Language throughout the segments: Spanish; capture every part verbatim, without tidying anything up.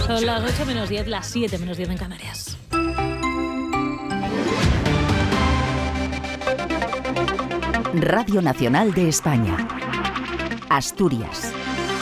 Son las ocho menos diez, las siete menos diez en Canarias. Radio Nacional de España. Asturias.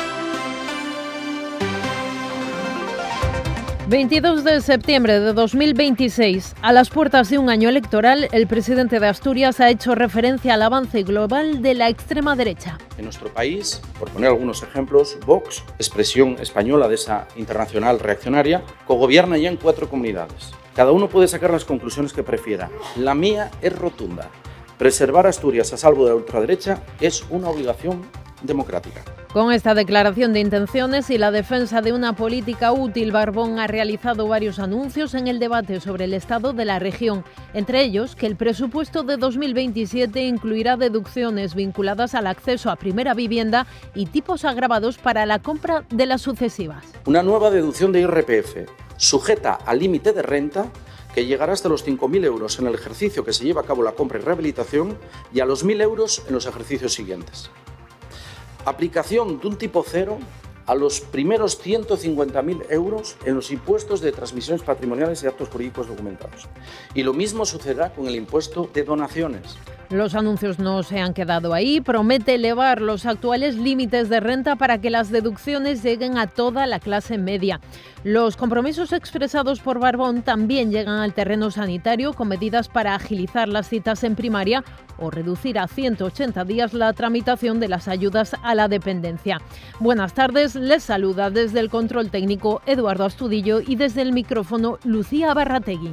veintidós de septiembre de dos mil veintiséis, a las puertas de un año electoral, el presidente de Asturias ha hecho referencia al avance global de la extrema derecha. En nuestro país, por poner algunos ejemplos, Vox, expresión española de esa internacional reaccionaria, cogobierna ya en cuatro comunidades. Cada uno puede sacar las conclusiones que prefiera. La mía es rotunda. Preservar Asturias a salvo de la ultraderecha es una obligación democrática. Con esta declaración de intenciones y la defensa de una política útil, Barbón ha realizado varios anuncios en el debate sobre el estado de la región, entre ellos que el presupuesto de dos mil veintisiete incluirá deducciones vinculadas al acceso a primera vivienda y tipos agravados para la compra de las sucesivas. Una nueva deducción de I R P F, sujeta al límite de renta, que llegará hasta los cinco mil euros en el ejercicio que se lleva a cabo la compra y rehabilitación y a los mil euros en los ejercicios siguientes. Aplicación de un tipo cero a los primeros ciento cincuenta mil euros en los impuestos de transmisiones patrimoniales y actos jurídicos documentados. Y lo mismo sucederá con el impuesto de donaciones. Los anuncios no se han quedado ahí. Promete elevar los actuales límites de renta para que las deducciones lleguen a toda la clase media. Los compromisos expresados por Barbón también llegan al terreno sanitario con medidas para agilizar las citas en primaria o reducir a ciento ochenta días la tramitación de las ayudas a la dependencia. Buenas tardes, les saluda desde el control técnico Eduardo Astudillo y desde el micrófono Lucía Barrategui.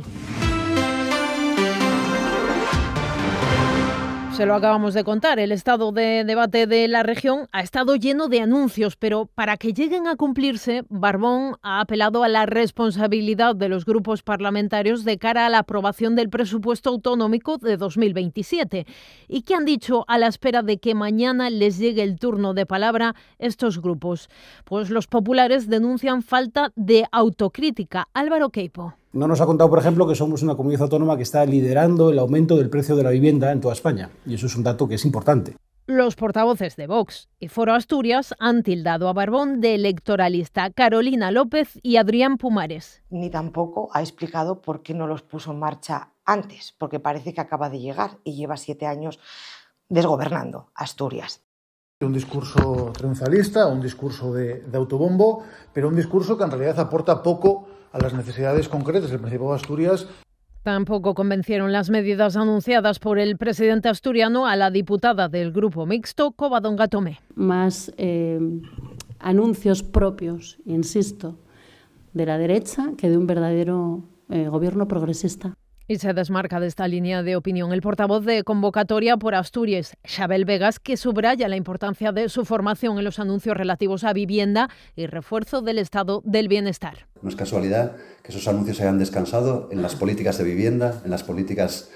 Se lo acabamos de contar, el estado de debate de la región ha estado lleno de anuncios, pero para que lleguen a cumplirse, Barbón ha apelado a la responsabilidad de los grupos parlamentarios de cara a la aprobación del presupuesto autonómico de dos mil veintisiete. ¿Y qué han dicho a la espera de que mañana les llegue el turno de palabra estos grupos? Pues los populares denuncian falta de autocrítica. Álvaro Queipo. No nos ha contado, por ejemplo, que somos una comunidad autónoma que está liderando el aumento del precio de la vivienda en toda España. Y eso es un dato que es importante. Los portavoces de Vox y Foro Asturias han tildado a Barbón de electoralista. Carolina López y Adrián Pumares. Ni tampoco ha explicado por qué no los puso en marcha antes, porque parece que acaba de llegar y lleva siete años desgobernando Asturias. Un discurso triunfalista, un discurso de, de autobombo, pero un discurso que en realidad aporta poco a las necesidades concretas del Principado de Asturias. Tampoco convencieron las medidas anunciadas por el presidente asturiano a la diputada del Grupo Mixto, Covadonga Tomé. Más eh, anuncios propios, insisto, de la derecha que de un verdadero eh, gobierno progresista. Y se desmarca de esta línea de opinión el portavoz de Convocatoria por Asturias, Xabel Vegas, que subraya la importancia de su formación en los anuncios relativos a vivienda y refuerzo del estado del bienestar. No es casualidad que esos anuncios hayan descansado en las políticas de vivienda, en las políticas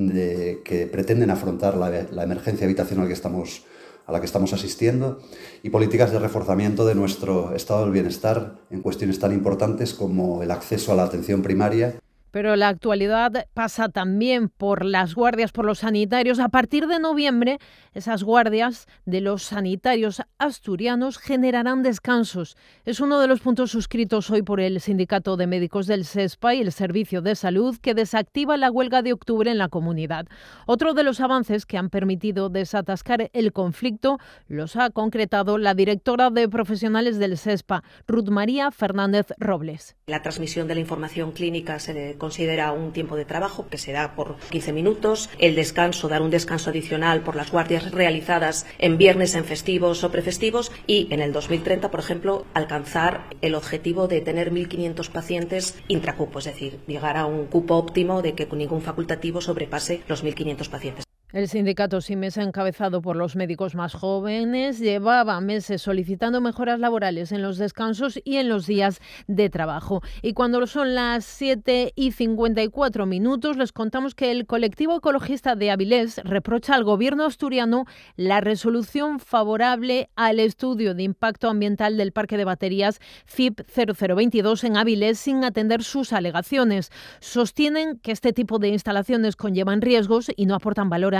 de, que pretenden afrontar la, la emergencia habitacional que estamos, a la que estamos asistiendo y políticas de reforzamiento de nuestro estado del bienestar en cuestiones tan importantes como el acceso a la atención primaria. Pero la actualidad pasa también por las guardias por los sanitarios. A partir de noviembre, esas guardias de los sanitarios asturianos generarán descansos. Es uno de los puntos suscritos hoy por el Sindicato de Médicos del SESPA y el Servicio de Salud, que desactiva la huelga de octubre en la comunidad. Otro de los avances que han permitido desatascar el conflicto los ha concretado la directora de profesionales del SESPA, Ruth María Fernández Robles. La transmisión de la información clínica se le considera un tiempo de trabajo que se da por quince minutos. El descanso, dar un descanso adicional por las guardias realizadas en viernes, en festivos o prefestivos, y en el dos mil treinta, por ejemplo, alcanzar el objetivo de tener mil quinientos pacientes intracupo, es decir, llegar a un cupo óptimo de que ningún facultativo sobrepase los mil quinientos pacientes. El sindicato SIMES, encabezado por los médicos más jóvenes, llevaba meses solicitando mejoras laborales en los descansos y en los días de trabajo. Y cuando son las siete y cincuenta y cuatro minutos, les contamos que el colectivo ecologista de Avilés reprocha al gobierno asturiano la resolución favorable al estudio de impacto ambiental del parque de baterías F I P cero cero veintidós en Avilés sin atender sus alegaciones. Sostienen que este tipo de instalaciones conllevan riesgos y no aportan valor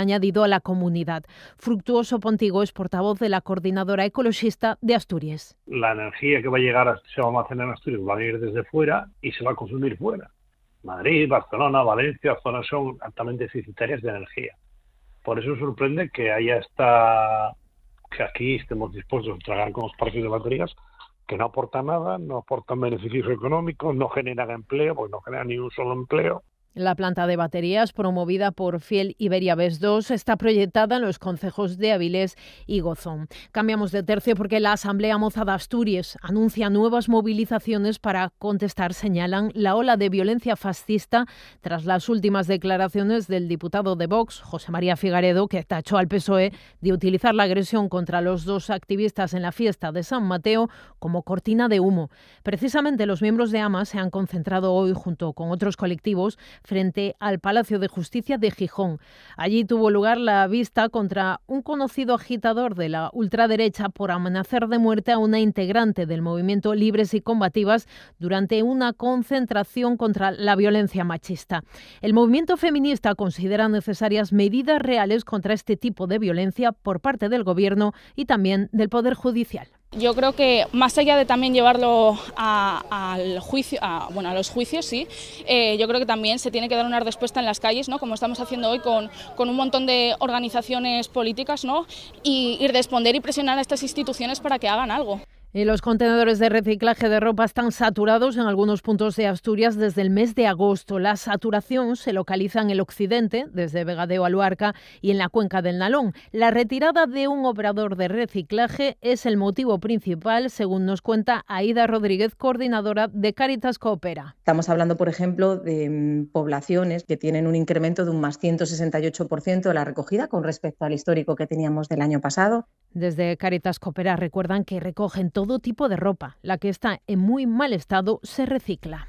añadido a la comunidad. Fructuoso Pontigo es portavoz de la Coordinadora Ecologista de Asturias. La energía que va a llegar a, se va a almacenar en Asturias va a venir desde fuera y se va a consumir fuera. Madrid, Barcelona, Valencia, zonas son altamente deficitarias de energía. Por eso sorprende que haya esta, que aquí estemos dispuestos a tragar con los parques de baterías que no aportan nada, no aportan beneficios económicos, no generan empleo, pues no generan ni un solo empleo. La planta de baterías, promovida por Fiel Iberia B E S dos, está proyectada en los concejos de Avilés y Gozón. Cambiamos de tercio porque la Asamblea Moza de Asturias anuncia nuevas movilizaciones para contestar, señalan, la ola de violencia fascista tras las últimas declaraciones del diputado de Vox, José María Figaredo, que tachó al P S O E de utilizar la agresión contra los dos activistas en la fiesta de San Mateo como cortina de humo. Precisamente los miembros de AMA se han concentrado hoy junto con otros colectivos frente al Palacio de Justicia de Gijón. Allí tuvo lugar la vista contra un conocido agitador de la ultraderecha por amenazar de muerte a una integrante del movimiento Libres y Combativas durante una concentración contra la violencia machista. El movimiento feminista considera necesarias medidas reales contra este tipo de violencia por parte del Gobierno y también del Poder Judicial. Yo creo que más allá de también llevarlo a, al juicio, a, bueno, a los juicios, sí, eh, yo creo que también se tiene que dar una respuesta en las calles, ¿no? Como estamos haciendo hoy con, con un montón de organizaciones políticas, ¿no? Y, y responder y presionar a estas instituciones para que hagan algo. Y los contenedores de reciclaje de ropa están saturados en algunos puntos de Asturias desde el mes de agosto. La saturación se localiza en el occidente, desde Vegadeo a Luarca, y en la cuenca del Nalón. La retirada de un operador de reciclaje es el motivo principal, según nos cuenta Aida Rodríguez, coordinadora de Cáritas Coopera. Estamos hablando, por ejemplo, de um, poblaciones que tienen un incremento de un más ciento sesenta y ocho por ciento de la recogida con respecto al histórico que teníamos del año pasado. Desde Cáritas Coopera recuerdan que recogen todo todo tipo de ropa. La que está en muy mal estado se recicla.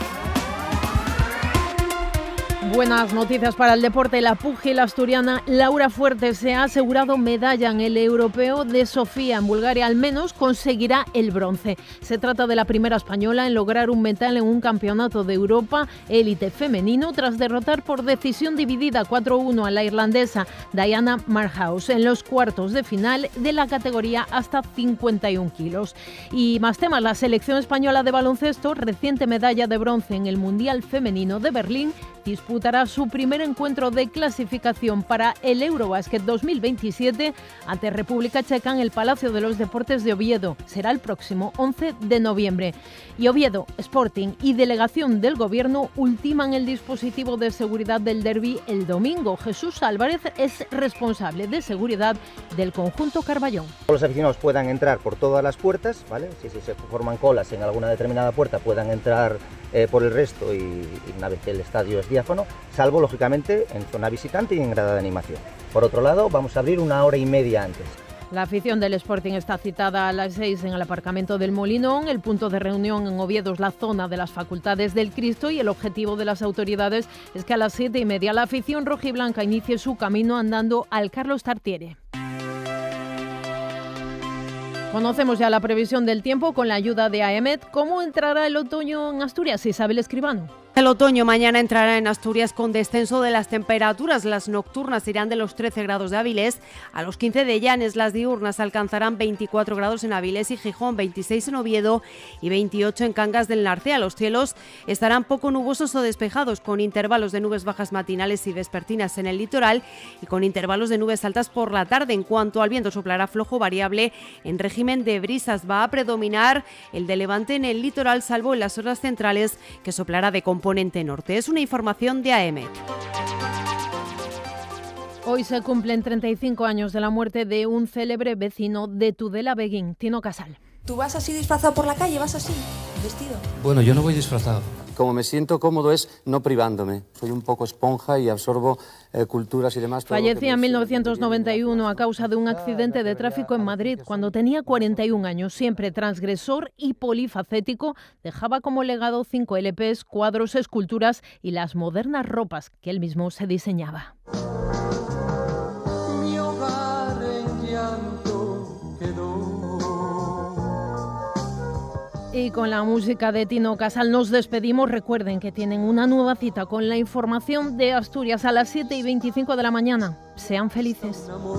Buenas noticias para el deporte. La púgil asturiana Laura Fuerte se ha asegurado medalla en el Europeo de Sofía. En Bulgaria al menos conseguirá el bronce. Se trata de la primera española en lograr un metal en un campeonato de Europa élite femenino tras derrotar por decisión dividida cuatro uno a la irlandesa Diana Marhouse en los cuartos de final de la categoría hasta cincuenta y un kilos. Y más temas, la selección española de baloncesto, reciente medalla de bronce en el Mundial Femenino de Berlín, disputará su primer encuentro de clasificación para el Eurobasket dos mil veintisiete ante República Checa en el Palacio de los Deportes de Oviedo. Será el próximo once de noviembre. Y Oviedo, Sporting y delegación del Gobierno ultiman el dispositivo de seguridad del derbi el domingo. Jesús Álvarez es responsable de seguridad del conjunto Carballón. Los aficionados puedan entrar por todas las puertas, ¿vale? Si, si se forman colas en alguna determinada puerta, puedan entrar eh, por el resto y, y una vez que el estadio es diáfano, salvo lógicamente en zona visitante y en grada de animación. Por otro lado, vamos a abrir una hora y media antes. La afición del Sporting está citada a las seis en el aparcamiento del Molinón. El punto de reunión en Oviedo es la zona de las Facultades del Cristo y el objetivo de las autoridades es que a las siete y media la afición rojiblanca inicie su camino andando al Carlos Tartiere. Conocemos ya la previsión del tiempo con la ayuda de AEMET. ¿Cómo entrará el otoño en Asturias, Isabel Escribano? El otoño mañana entrará en Asturias con descenso de las temperaturas. Las nocturnas irán de los trece grados de Avilés a los quince de Llanes. Las diurnas alcanzarán veinticuatro grados en Avilés y Gijón, veintiséis en Oviedo y veintiocho en Cangas del Narcea. Los cielos estarán poco nubosos o despejados, con intervalos de nubes bajas matinales y vespertinas en el litoral y con intervalos de nubes altas por la tarde. En cuanto al viento, soplará flojo variable en régimen de brisas. Va a predominar el de levante en el litoral, salvo en las horas centrales, que soplará de componente norte. Es una información de AEMET. Hoy se cumplen treinta y cinco años de la muerte de un célebre vecino de Tudela, Beguín, Tino Casal. ¿Tú vas así disfrazado por la calle? ¿Vas así, vestido? Bueno, yo no voy disfrazado. Como me siento cómodo es no privándome. Soy un poco esponja y absorbo eh, culturas y demás. Fallecía en mil novecientos noventa y uno a causa de un accidente de tráfico en Madrid cuando tenía cuarenta y un años. Siempre transgresor y polifacético, dejaba como legado cinco L Pes, cuadros, esculturas y las modernas ropas que él mismo se diseñaba. Mi hogar en llanto quedó. Y con la música de Tino Casal nos despedimos. Recuerden que tienen una nueva cita con la información de Asturias a las siete y veinticinco de la mañana. Sean felices.